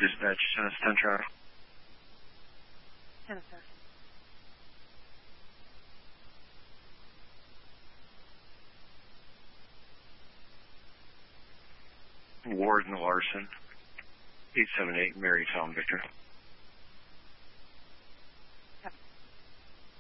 Dispatch, Central. Tennessee. Ward and Larson, 878 Mary Tom Victor.